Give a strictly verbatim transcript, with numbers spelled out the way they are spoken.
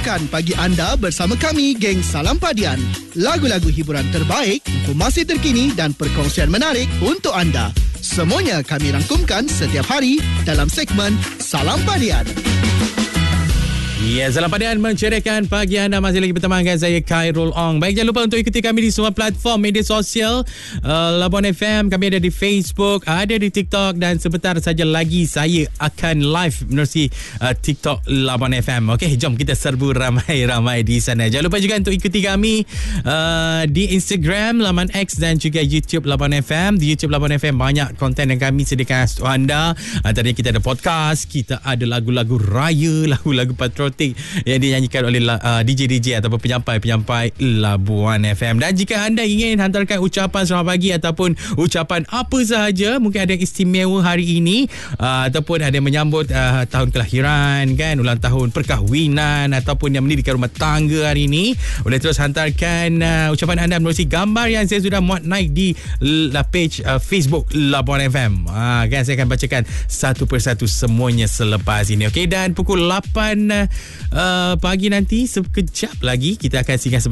Meriahkan pagi anda bersama kami, geng Salam Padian. Lagu-lagu hiburan terbaik, informasi terkini dan perkongsian menarik untuk anda. Semuanya kami rangkumkan setiap hari dalam segmen Salam Padian. Ya, Salam Padian menceriakan pagi anda. Masih lagi bersama dengan saya, Khairul Ong. Baik, jangan lupa untuk ikuti kami di semua platform media sosial uh, Labuan F M. Kami ada di Facebook, ada di TikTok, dan sebentar saja lagi saya akan live menerusi uh, TikTok Labuan F M. Okey, jom kita serbu ramai-ramai di sana. Jangan lupa juga untuk ikuti kami uh, di Instagram Laman X dan juga YouTube Labuan F M. Di YouTube Labuan F M banyak konten yang kami sediakan untuk anda. Antaranya kita ada podcast, kita ada lagu-lagu raya, lagu-lagu patriotik yang dinyanyikan oleh uh, D J D J ataupun penyampai-penyampai Labuan F M. Dan jika anda ingin hantarkan ucapan selamat pagi ataupun ucapan apa sahaja, mungkin ada yang istimewa hari ini, uh, ataupun ada yang menyambut uh, tahun kelahiran, kan, ulang tahun perkahwinan, ataupun yang mendirikan rumah tangga hari ini, boleh terus hantarkan uh, ucapan anda menerusi gambar yang saya sudah muat naik di uh, page uh, Facebook Labuan F M. uh, kan, saya akan bacakan satu persatu semuanya selepas ini. Okey, dan pukul lapan uh, Uh, pagi nanti sekejap lagi kita akan singgah